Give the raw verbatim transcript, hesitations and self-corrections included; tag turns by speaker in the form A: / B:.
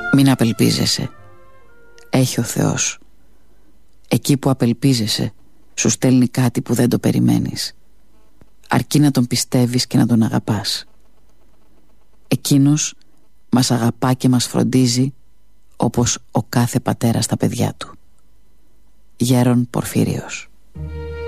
A: Μην απελπίζεσαι. Έχει ο Θεός. Εκεί που απελπίζεσαι σου στέλνει κάτι που δεν το περιμένεις. Αρκεί να τον πιστεύεις και να τον αγαπάς. Εκείνος μας αγαπά και μας φροντίζει όπως ο κάθε πατέρας τα παιδιά του. Γέρον Πορφύριος.